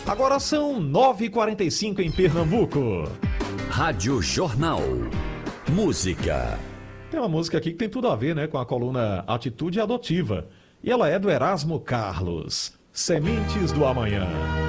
Agora são 9h45 em Pernambuco. Rádio Jornal. Música. Tem uma música aqui que tem tudo a ver, né, com a coluna Atitude Adotiva. E ela é do Erasmo Carlos. Sementes do Amanhã.